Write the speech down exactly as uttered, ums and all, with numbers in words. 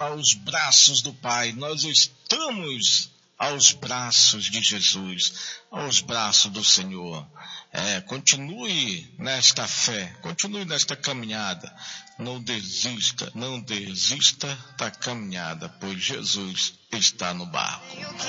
aos braços do Pai, nós estamos aos braços de Jesus, aos braços do Senhor. É, continue nesta fé, continue nesta caminhada, não desista, não desista da caminhada, pois Jesus está no barco.